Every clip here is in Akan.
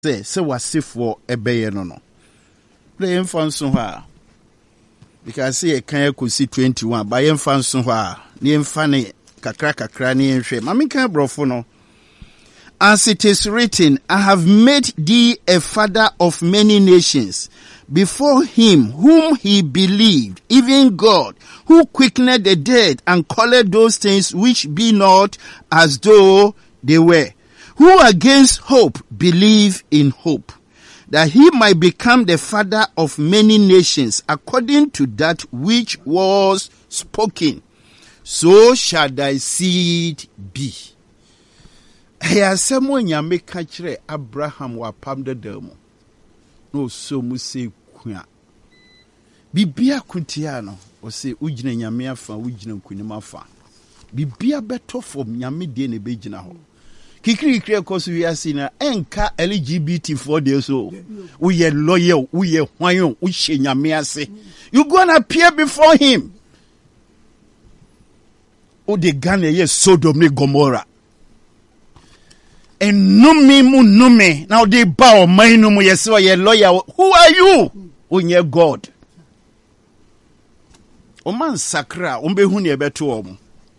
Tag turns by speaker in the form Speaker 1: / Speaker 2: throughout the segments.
Speaker 1: se wasifo ebeye no play mfanso ha because say kan ekosi 21 ba ye mfanso ha ne mfane kakra ne nhwe mami kan brofo no. As it is written, I have made thee a father of many nations, before him whom he believed, even God, who quickened the dead and called those things which be not as though they were, who against hope believe in hope, that he might become the father of many nations, according to that which was spoken. So shall thy seed be. Hey, someone nyame ka kire Abraham wa pam dada mu. No so mu se kwa. Bibia kuntia no, o se ugina nyame afa, ugina nkunim afa. Bibia beto fom nyame de ne begina ho. Kikiri koso wi ase na enka LGBT for de so. We ye loyal, we ye hwan, we hye nyame ase. You gonna appear before him. O de Ghana ye Sodom ne Gomorrah. And nume now they bow my numu yeso ye lawyer. Who are you? Unye God. Oman sakra umbe huni ebetu omu.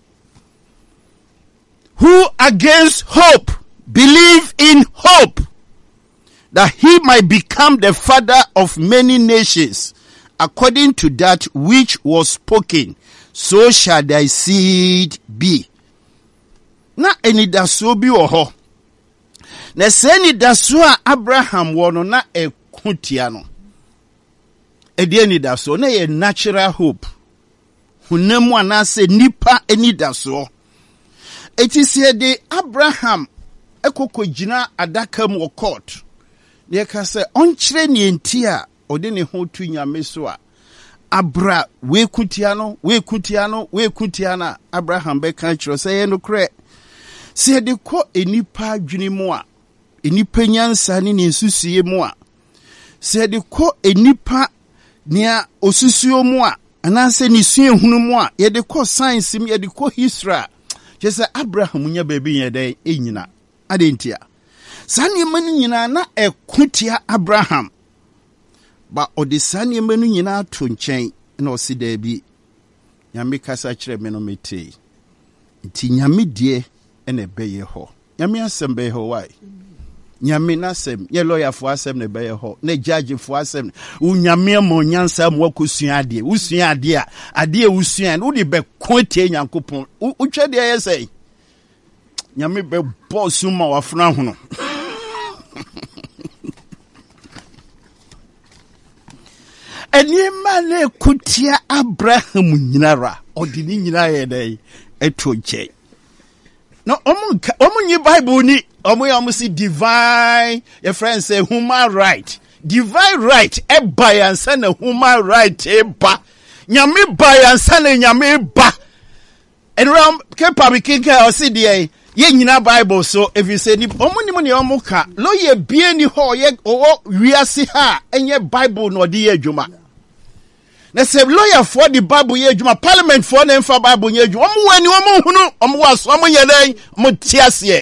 Speaker 1: Who against hope believe in hope, that he might become the father of many nations, according to that which was spoken, so shall thy seed be. Na eni da so bi oho. Na seni da so a Abraham wono na ekutia no. Edi eni da so na ye natural hope. Hunemu anase nipa eni da so. Eti se de Abraham ekoko jina adaka mu court. Ne ka se onkyere ne enti a ode ne ho tu nyame so a abra we kutia no Abraham be kan kyero se ye no kre. Se de ko enipa adwene mu a enipa nyansa ne nsusuye mu a se de ko enipa nia osusuo mu a anase ne sue hunu mu a ye de ko science mu ye de ko history Jese Abraham nya baby yede enyina adentia sane manu nyina na ekutia Abraham ba odi sane manu nyina to nchen na osida bi nyame kasa kire me no mete nti nyame die ene beye ho nyame asem beye ho why nyame nasem ye lawyer fo asem ne beye ho na judge fo asem unyame mo nyansa mo akosua ade usua ade a ade usua no de be kontie nyankopon utwe de yesai nyame be boss ma wafuna ho no eni mane kutia Abraham nyinara odini nyina ye dai etonche no omunyi Bible ni omu si divine your friend say human right divine right e by ansa na human right e ba nyame by ansa na nyame ba enram ke pabikinka o si de ye nyina Bible so if you say ni omu ni omu ka lo ye bie ni ho ye o wiase ha enye Bible no de ye adwuma na say lawyer for the Bible ye adwuma parliament for na emfa Bible ye adwuma omu wani omu hunu omu waso omu ye dan omu tiase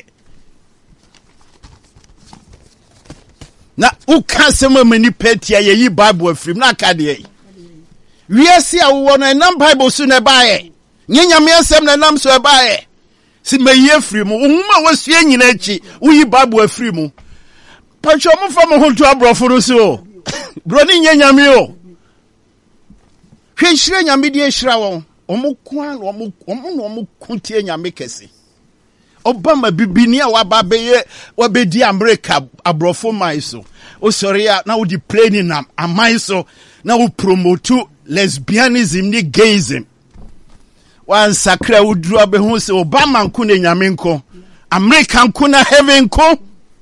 Speaker 1: na uka sema mani petia ye yi Bible afrim na aka de wiase a wo no enam Bible so na baaye nyanyame asem na nam so baaye si meyi afrim uhuma wasue nyina achi uyi Bible afrim pacho mo fa mo honto abrofo no so bro ni nyanyame o hwehire nyame de ehira won omukwan omukuntie nyame kese Obama bibini a wabedi America abrofo mai so o sorry na wo di plane na amai so na wo promote lesbianism ni gayism wan sakra udru abehu se Obama nko na nyame nko America nko na heaven nko.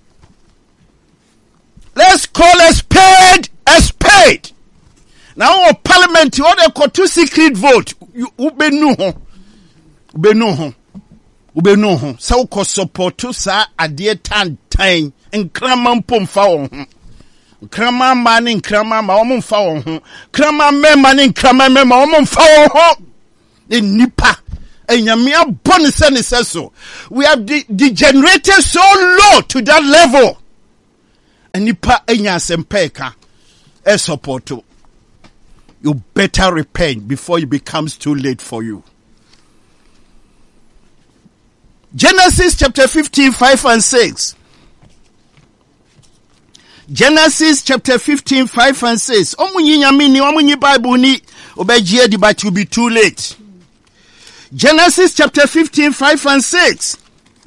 Speaker 1: Let's call a spade a spade. Now parliament you dey call to secret vote ubenu ho sa wo support sa ade tantan nkrama mpomfa wo ho nkrama ma ne nkrama ma wo mfa wo ho nkrama mema ne nkrama mema wo mfa wo ho ne nipa enyame abone se so we have degenerated so low to that level enipa enya sempeka e support. You better repent before it becomes too late for you. Genesis chapter 15, 5 and 6. Genesis chapter 15, 5 and 6. Omunyi nyamini, omunyi Bible ni, obejie di, but you'll be too late. Genesis chapter 15, 5 and 6.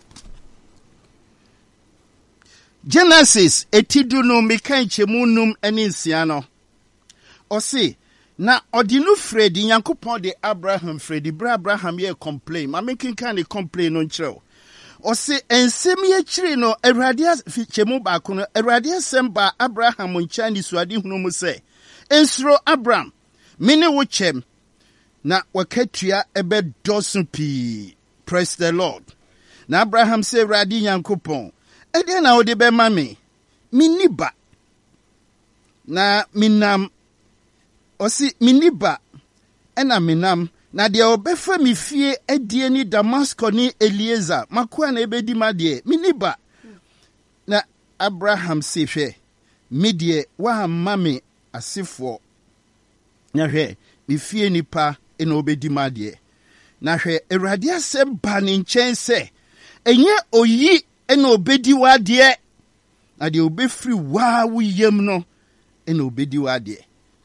Speaker 1: Genesis, etidunum mikanche munum eninsiano. Osi, na odinu Fredi, Yankupon de Abraham Fredi, Abraham ye complain. Ma making kind of complain on chero. Osi, ensemi ye chiri no, eradia chemu bakuno, eradia semba Abraham unchani swadi hunumu se. Ensro Abraham, mini wuchem, na waketia ebe dosun pi. Praise the Lord. Na Abraham se radi Yankupon. Ede na ode be mami, miniba. Na minam, osi miniba, ena minam, na dia obefa mi fie edie ni Damasco ni Eliezer, makuwa na ebe di madie, miniba. Na Abraham sefe, midie wa mami asifo. Na hwe, mi fie nipa ena obe di madie. Na hwe, eradia se bani nchense, enye oyi ena obedi wadie. Na de obe free wa wuyem no ena obedi wadie.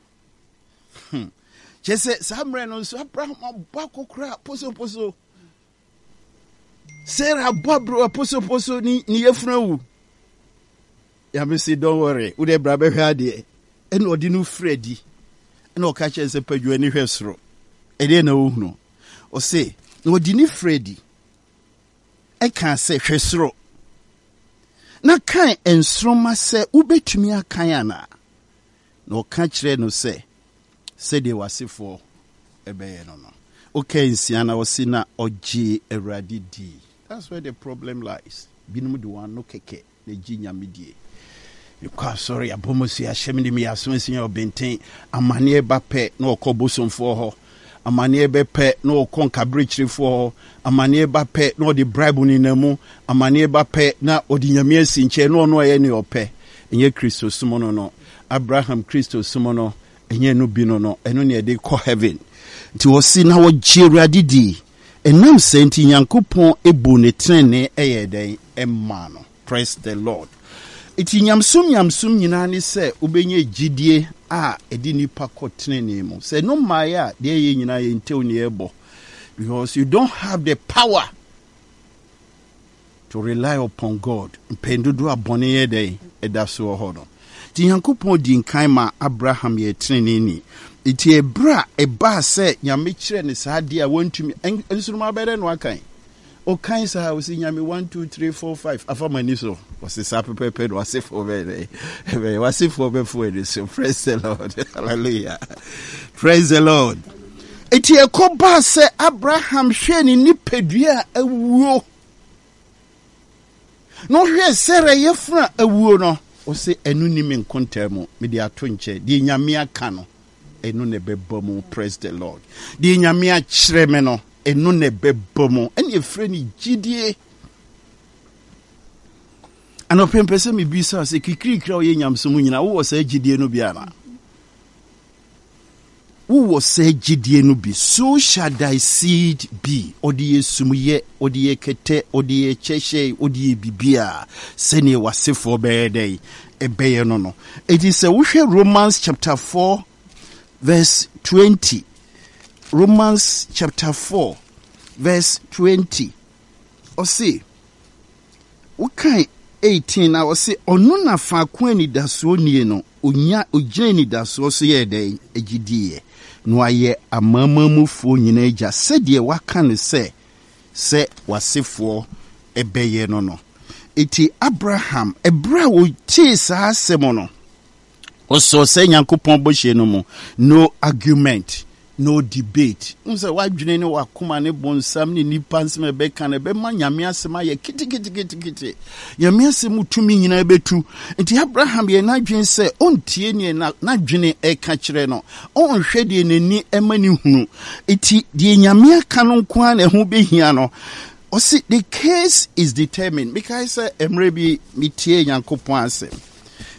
Speaker 1: Chese samre no so Abraham abako kra poso. Sarah bobro poso ni yefunu. Ya me say don't worry. Ude bra be hwa de. Ena odi no Fredi. Ena o ka chese padwa ni hwesoro. Ede na ohunu. O say na odi ni Fredi. E kan say hwesoro. Na kan ensroma se ubetumi akan ana. Na o ka kire no say said they was for ebeye no. Okay, nsiana osina oji eradi di. That's where the problem lies. Binum de wan no keke the jinya medie. You quite sorry abomosi ashemini mi asonsi obenten amane eba pe na okobosom for ho. Amane eba pe na okon kabrichiri for ho. Amane eba pe na odi bribe ni namu. Amane eba pe na odi nyame asinche no no ye ne ope. Enye Kristo sumono no. Abraham Kristo sumono. Enye no bino no eno ne de ko heaven nti wosi na wo jira didi enam senti Yankopon ebu ne trene eyeden emma no. Praise the Lord. Iti nyamsum nyina ne se obenye gidie a edi nipa ko trene mu se no maya de ye nyina ye ntew ne ebo because you don't have the power to rely upon God. Mpendudu abone ye den edaso ho no. Ti Yankopon di nkan ma Abraham ye trene ni. Iti ebra eba se nyame kire ne saade a wontumi ensuruma bere no akan. O kan sa wosi nyame 1 2 3 4 5 afamani so wosi sa pepe do wase for be wase for be for it. So praise the Lord. Hallelujah. Praise the Lord. Iti ekoba se Abraham hwe ni nipadua awuo. No hwe sere yefra awuo no. O se enu ni me nkontamo me de ato nche di nyame aka no enu ne bebomu. Praise the Lord. Di nyame a kire me no enu ne bebomu ene efre ni gidie ano pempese me bisa se kikirikira o ye nyamsomu nyina wo se gidie no bia na wo se gidie no bi. So shall thy seed be. Odi esumuye, odi ekete, odi echeshe, odi bibia. Sene wasefo beyedei ebeye no no. It is a Romans chapter 4 verse 20. Romans chapter 4 verse 20. Osi ukai 18 na osi onu na fa kwani daso nie no onya ogirani daso so ye dei egidie no aye amamamufo nyina eja sedie waka ne se wasefo ebeye no no. Iti Abraham ebra wo ti sa asemo no oso se Nyankopon bohye no mu no argument, no debate. Unse wadwene ne wakoma ne bonsam ne nipa nsem ebeka na be ma nyame asem aye kiti nyame asem utumi nyina ebetu. Nti Abraham ye na dwen se ontie ne na dwene eka kire no onhwe de nani emani hunu. Iti de nyame aka no nko an ehu behia no. The case is determined because emre bi mitie Nyankopon asem.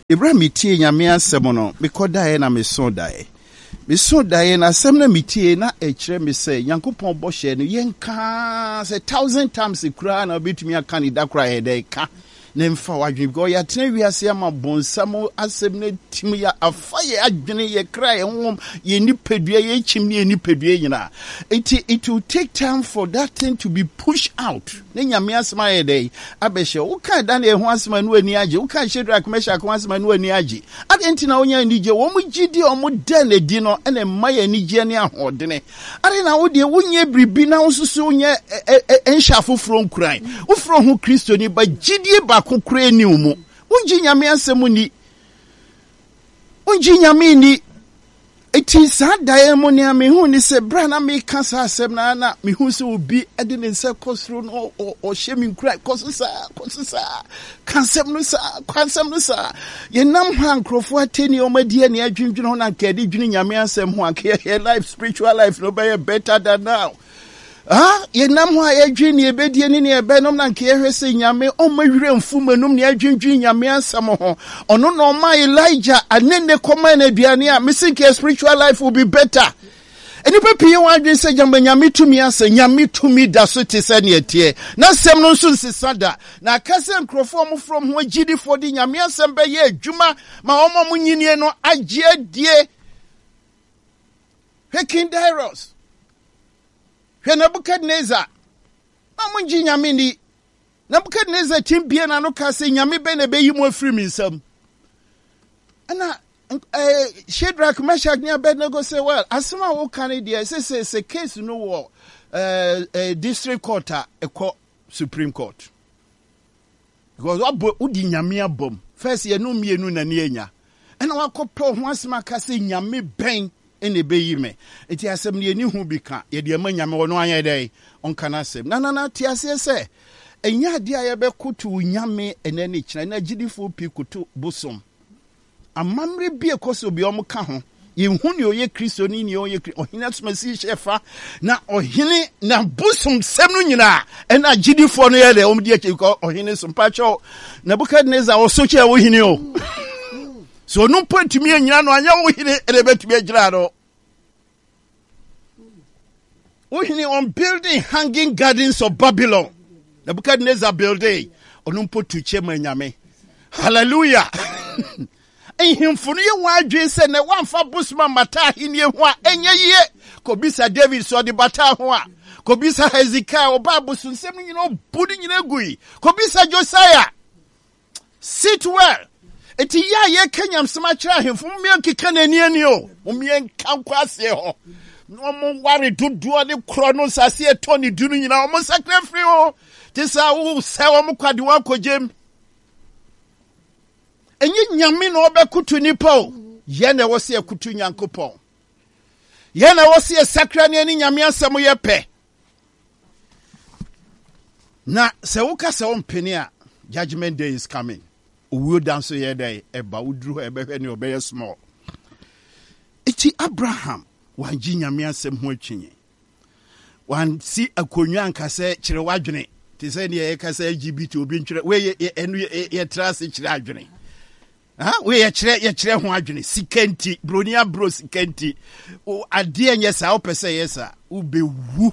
Speaker 1: Ibra mitie nyame asɛm no mekodae na mesodae. Mesodae na asɛm na mitie na ekire me sɛ Nyankopɔn bɔhyɛ no yenka say 1,000 times kura na obetumi aka ne da kura yɛdɛ ka na mfa wadwen go ya tena wiase ama bonsam asɛm na tim ya afa yɛ adwene yɛ kra yɛ honhom yɛ nipadua yɛ chim ne nipadua nyina. It will take time for that thing to be pushed out. Ne nyame asɛm ayɛdɛ abɛhyɛ wo ka da na ɛho asɛm anu ani agye wo ka Shadrach Meshach ho asɛm anu ani agye adenti na wonya ani gye wo mu gidi o mu da na di no ɛna mma yɛ ani gye ne ahodene ade na wo de wonye bribi na wo soso wonye enhya foforo nkran wo foro ho Kristo ni ba gidie ba kokore ni umu unji nyame asɛm ni unji nyame ni eti saa dae mo ne me hu ni se bra na me ka sa asɛm na me hu se obi ade ne nse kosro no o hye me nkra kosusa kansɛm no sa ye nam ha nkrofo ateni o madi ani adwendwene ho na nkade dwene nyame asɛm ho akɛ life spiritual life no be better than now. Ye nam ho ayedwi ne ebedie ne ebenom na nke yehwe se nyame o mawire mfumanum ne adwendwi nyame asam ho ono no ma Elijah anene koma na aduane a mesink spiritual life will be better. Eni papi wan adwen se jamba nyame tumi asa nyame tumi da so te se ne etie na sem no nso nsisada na akase nkrofo mo from ho agidi for di nyame asem be ye adwuma ma omo mo nyinie no agye adie King Darius Nebukadnezar amunji nyame ni Nebukadnezar timbie na no ka se nyame be na be yi mo afiri mi nsam ana Shadrach Meshach ne Abednego say well asema wo kan dey say case no wo district court ekọ Supreme Court because udi nyame abom first ye no mienu na ne anya ana wakopɛ ho asema ka se nyame ben ene be yi me enti asem ne ani hu bi ka ye de ma nyame wono anya dai onka na asem na ti ase se enya de aye be kotu nyame ene ne kina na gidifo pi kotu bosom amamre bi ekoso bi omo ka ho ye hu ne oye Kristo ni ne oye ohina tumasi shefa na ohine na bosom sem no nyina ena gidifo no ye de om de ko ohine so mpacho Nebukadnezar osoche wo hine o so no point me nyina no anya wo hine elebetumi agira no wo hine on building hanging gardens of Babylon Nebukadnezar building ono potu chema nyame hallelujah ehimfunu ye wa adwen se ne wamfa busman mata hine ho a enye ye kobisa David so de bata ho a kobisa Hezekiah oba busun sem nyina budi nyina gui kobisa Josiah sit well eti ya ye kanyam sema kira hemfo mmea keka nani ani o mmea nkanko ase ho no mo ware dodo ne kro no sase etoni dunu nyina mo sacrifice o tisa wo se wo mo kwade wa kojem enyi nyame no obekutu nipa o ye na wo se akutu Nyankopon ye na wo se sakra ne ani nyame asem ye pe na se wo ka se wo mpeni a judgment day is coming. We dance here day eba udru ebe ne obeye small eti Abraham wan nyame asem ho atwinye wan si akonwa nkase kire wadwene te se ne ye kasa LGBT obi ntwere we enu ye trase kire adwene we ye kire ho adwene sikanti bronia bro sikanti o ade enye sa opese yesa ubewu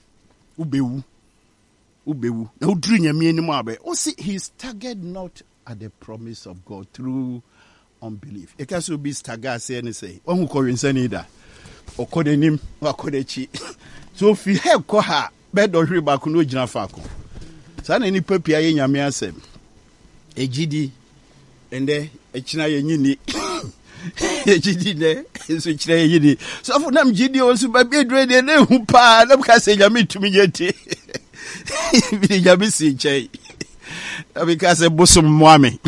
Speaker 1: na udru nyame ni mo abe o see he staggered not at the promise of God through unbelief. It can be stagger say and say, "One who call insanida, or codenim, or codechi." So if you have coha, bed or ribakuno jinafaco. San any puppy I in your sem. A GD and there a china yini. A GD there is which they yini. So for them GD also by bed ready and then who pa, them can say Yami to me yet. Yami see Jay. Because a bosom mwame.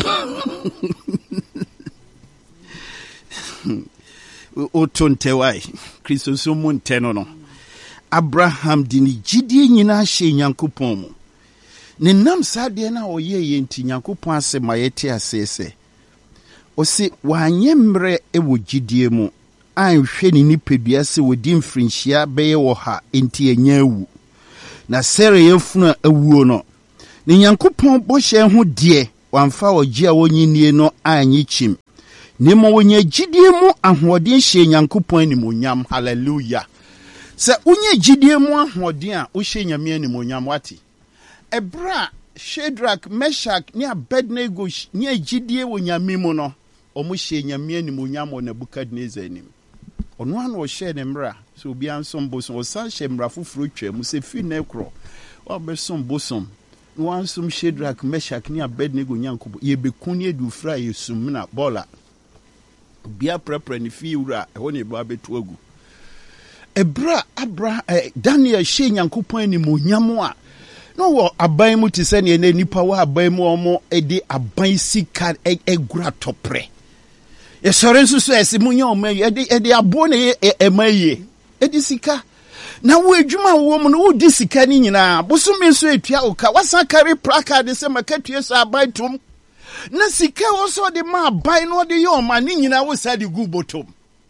Speaker 1: Otontewai Kristo so monteno no Abraham dini gidie nyina hye Nyankopon mu ne nam sade na oyeye nti Nyankopon ase mayete asese o se wanye mre ewo gidie mu anhwe ni nipadua se wodi mfrinhia beye wo ha enti enya awu na sere yefunu awuo no ne Nyankopon bo hye ho de wamfa ogia wonyinie no anyi chim. Nemo wonye gidie mu ahoden hye Nyankopon animonyam. Hallelujah. Se unye gidie mu ahoden a wo hye nyame animonyam wati. Ebra Shadrach, Meshach, ni Abednego ni gidie wo nyame mu no. Omo hye nyame animonyam wo Nebukadnezar anim. Ono an wo hye ne mra. So obi ansom bosom wo san hye mra foforo twa mu se fi na ekro. Wo besom bosom. No ansum Shadrach, Meshach ni Abednego Nyankopon. Ye bekuni edu fra yesum na bola. Bia prepare ni fi wura ho ne ba betu agu. Ebra Daniel hye Nyankopon animonyam a no wo aban mu ti se ne nipa wa aban mu omo edi aban sika egura topre. Ye sore nsusu ese munya omo edi abo ne emaye edi sika na wo adwuma wo mu no wo di sika ni nyina bosome nso etua oka wasan kare plaka de se makatue so aban tom na sika wo so de ma aban no de yo ma ni nyina wo sa de gu botom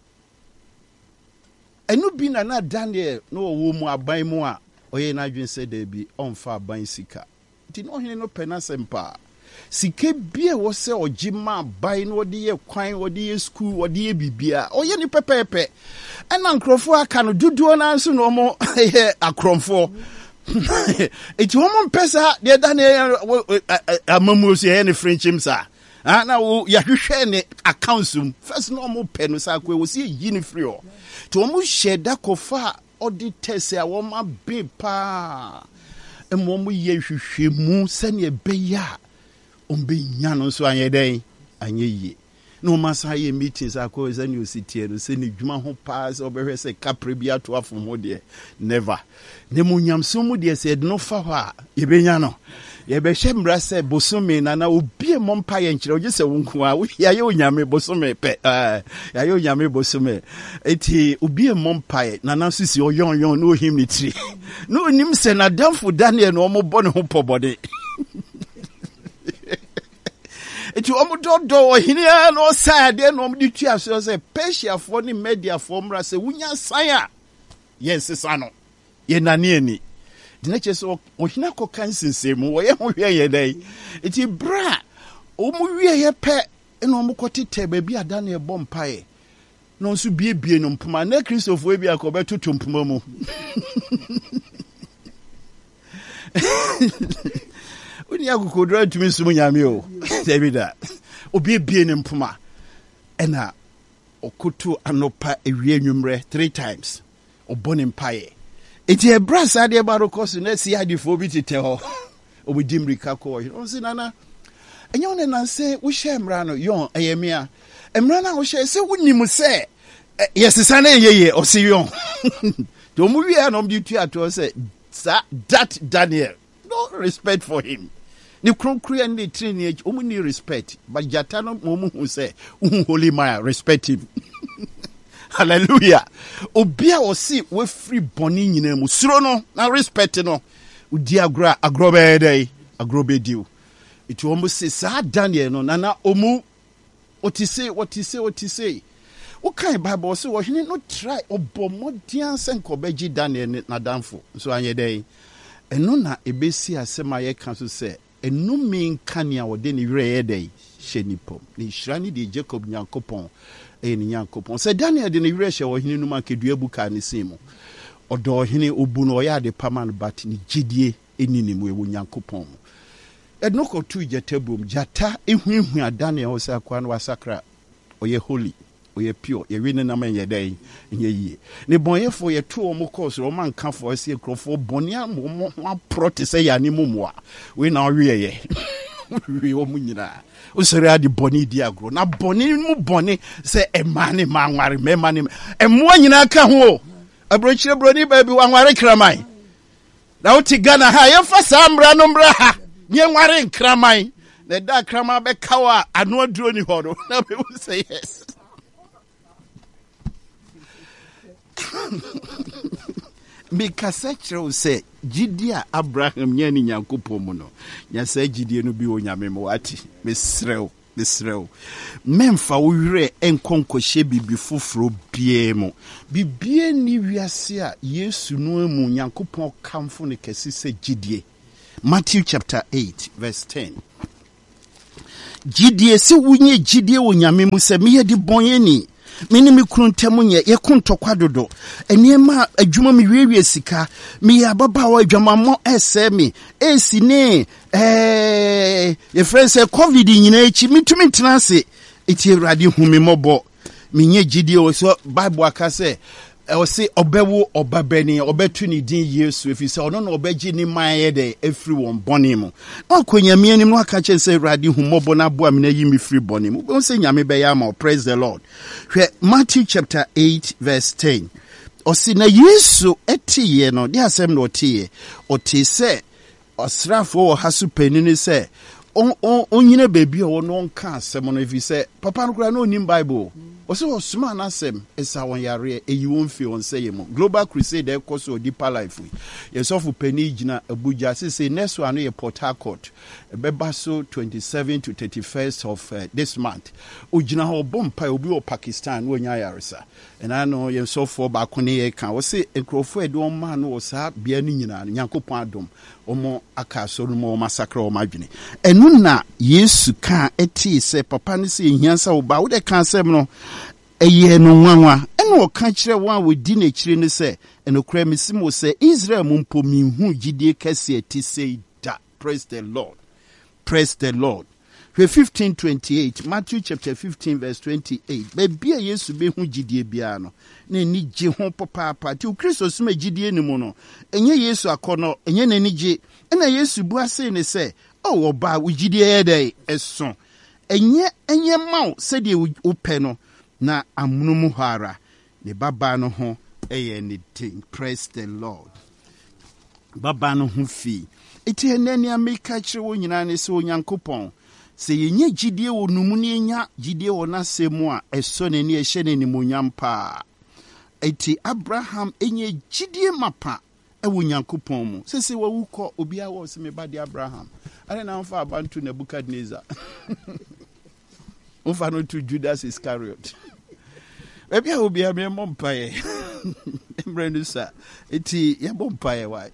Speaker 1: enu bi na Daniel no wo mu aban mu a oye na adwen se de bi onfa aban sika ti no hene no pena sempa sika bia wo se ogima aban no de ye kwan wo de ye school wo de ye bibia oye ni pepepe ena nkrofo aka no duduo na nso no mo akromfo eti wo mo mpesa de Daniel amamu so ye ne frenchim sa na wo ya hwehwe ne accountsum first no mo pe no sa kwa wo se yi ne free o to mo sheda kofa auditors a wo ma be pa emo mo ye hwehwe mu se ne be ya ombe nya no so anye den anye yi no masa ye meetings akọ ze new city no se ne dwuma ho pa se obehwe se kapre bia to afom ho de never ne mo nyamso mu de se de no fa ho a ye benya no ye be hye mra se bosome na obi mo mpa ye nkyere oje se wonku a wo ya ye onyame bosome pe ya ye onyame bosome eti obi mo mpa ye na sisi oyon no ohim ni tri no nim se na damfo Daniel no mo bɔ ne ho pobode eti omudodo ohini no side no omdi tua so se Persia for ni media for mra se wunya san yes sano ye nane ani dinache so ohina ko kansense mu wo ye ho hwe ye dai eti bra omu wie ye pe eno omukotete ba bi ada na ebo mpae no nso biebie no mpoma na Christopher bi akobeto tompoma mu Uni agukodra tumi sumu nyame o Davida obi ebie ne mpoma ena okoto anopa ewie nwumre 3 times obone mpae eti ebra sade barokos na si adifo bi tete ho obidimrika ko o si nana enyo ne nanse wo hye mra no yon eyemia emra na wo hye se wonimu se yesisa na yeye o si yon to mu wi na omdi tu ato se that Daniel no respect for him ni kronkru and the training omuni respect but jatano momu hu say holy man respect him hallelujah obia o si we free boni nyina mu suro no na respect no udi agrobe dey agrobe diu it almost say sa Daniel no na omu otise o kan Bible say wo hene no try obomodian senko beji Daniel na danfo so anye dey eno na ebesi asema ye kan so say enu min kania wode ni were ye dey hyenipom ni hirani de Jacob Nyankopon ni Nyankopon say Daniel de ni were hye wo hene no makedua buka ne simu odo hene obu no ya de paman bat ni gidie enini mu ewo Nyankopon eno ko tu jetabum jata ehuehu Daniel o say akwa no wasakra oye holy oye pure ye win na man ye dey nye yi ne bonyefo ye to o mo course o man kan for se krofo bonia mo prote say ya ni mumwa we na we ye we o munyina o sere adi boni di agro na boni mu boni se emane ma nware me mane emo nyina ka ho abrochire broni ba bi wanware kramai na uti Ghana ha ye fa samra no mbra ha nye nware kramai na da krama be kawa anu aduro ni ho no na be say yes Mikasa chiro se gidia Abraham nyani Nyankopon mu no nya sa gidie no bi onyame mo ati mesrew memfa wo wire enkonkohye bibi foforo bie mu bibie ni wiase a Yesu no mu Nyankopon kamfo ne kesi se gidie Matthew chapter 8 verse 10 Gidie se wunye gidie wo nyame mu se me di bonyeni. Me ni me kunu ntam nye ye kontokwa dodo. Eniema adwuma me wiewie sika. Me ya baba wa adwamammo ese me. Esi ne ye friend say covid nyina echi mitumi tenase. Eti Awurade hu me mobo. Me nye gidie wo so Bible aka se I say obewo obabeni obetu ni din Yesu efi se ono no obeji ni maye de efri won boni mu na kwanyame anim no aka che se Awurade hu mobo na bo amena yi me free boni mu bo se nyame be ya ma praise the Lord. Matthew chapter 8 verse 10 o si na Yesu etiye no de asem no otiye oti se osrafo wo hasu panini se onyine baby o no nka asem no efi se papa no kura no nim Bible Ose osuma na sem esa won yare eyi won fi on say mo Global Crusade ekoso deeper life yesofu pani gina Abuja say next one ye Port Harcourt beba so 27 to 31st of this month ugina ho bompa obi o Pakistan wo nya yaresa and I know yesofu ba ko ne ye kan wo say enkrofo ede on ma no wo sa bia ni nyina Nyankopon adom omo aka so no mo massacre o madwene enu na Yesu kan eti se papa ne se hiansa wo ba wo de kan sem no eye no nwanwa eno ka kire wan we di na kire ne se enokra misimo se Israel mumpo minhu gidie kase ati sei da. Praise the Lord. Praise the Lord. 15:28 Matthew chapter 15 verse 28 bebia Yesu be hu gidie bia no na ni je ho papa ti Kristo suma gidie ni mu no enye Yesu akono enye na ni je na Yesu bu ase ne se o oba wo gidie ye dai eso enye maw se de wo pe no na amunumu hara ne baba no ho eye ne ting. Praise the Lord. Baba no ho fi eti enani ameka kire wo nyina ne se Onyankopon se yenye gidie wo numu ne nya gidie wo na semu a eso ne ne ehye ne nimonyampa eti Abraham enye gidie mapa ewo Onyankopon mu se wawuko obi a wo se me bade Abraham are na mfa abantu Nebukadnezar mfa no to Judas Iscariot ebi a obi a me mompaye emrenusa eti ye mompaye why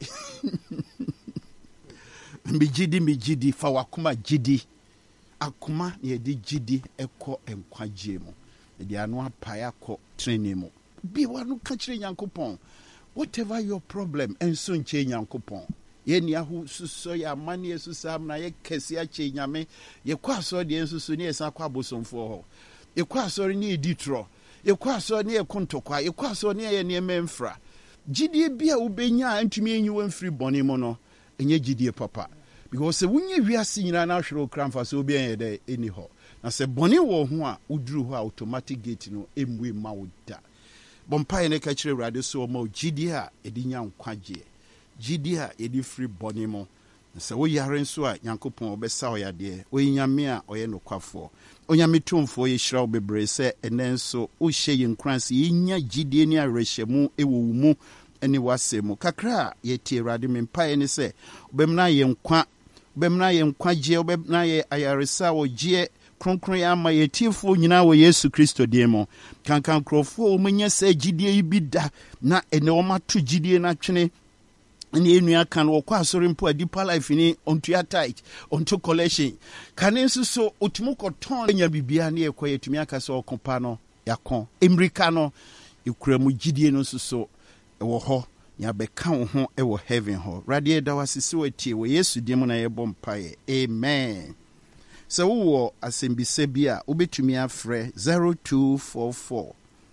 Speaker 1: migidi fa wakuma gidi akuma ye di gidi eko enkwaje mu de anu apaya ko training mu bi wanu ka kire Nyankopon whatever your problem enso nche Nyankopon ye ni ahu suso ya mani esusam na ye kese ache nyame ye kwa so de ensusu ne esa kwa bosomfo ho ye kwa so ne editro ye kwa so ne kontokwa ye kwa so ne ye ne memfra gidie bia ubenya antumi enyi wan free boni mo no enye gidie papa because wunye wiase nyina na hwere okramfa so obi en de eni ho na se boni wo ho a uduru ho automatic gate no emwe ma wo da bompa ne ka kire Awurade so ma gidie a edinya nkwaje gidie a edi free boni mo se wo yare nso a Nyankopon obesa oyade oyinyame a oye nokwafo onyame tumfo ye hira obebre se enenso o hye yinkranse yinya gidie ni arehemu ewo mu eni wasemu kakra ye tie Awurade mempae ne se obemna ye nkwa je obemna ye ayaresa wo je kronkron ya ma ye tiefo nyina wo Yesu Kristo demo kankan krofo o menya se gidie yi bi da na ene o mato gidie na twene ni enu aka no kwa asori mpo deeper life ni onto ya tight onto collection kanenso so otumuko ton nya bibia na ekwa yetumi aka so okopa no yakon emrika no ekuramu gidie no so ewo ho ya beka wo ho ewo heaven ho radie da wasisi watie wo Yesu diem na yebo mpae amen. So wo asembise bia obetumi afre 0244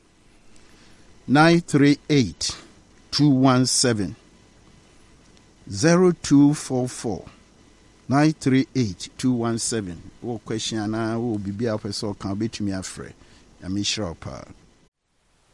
Speaker 1: 938 217 0244 938 217 wo question na wo bibia person kan obetumi afre ya me sure pa